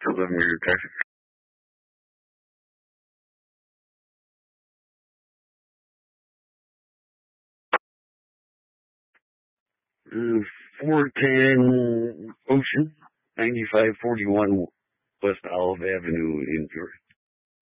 Tell them your taxi. 410 Ocean, 9541 West Olive Avenue in Peoria.